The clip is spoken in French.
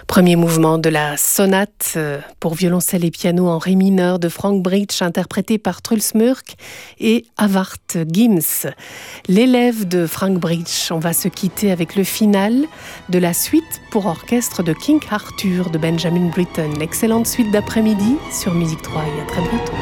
Premier mouvement de la sonate pour violoncelle et piano en ré mineur de Frank Bridge, interprété par Truls Mørk et Havard Gims. L'élève de Frank Bridge. On va se quitter avec le final de la suite pour orchestre de King Arthur de Benjamin Britten. L'excellente suite d'après-midi sur Musique 3 et à très bientôt.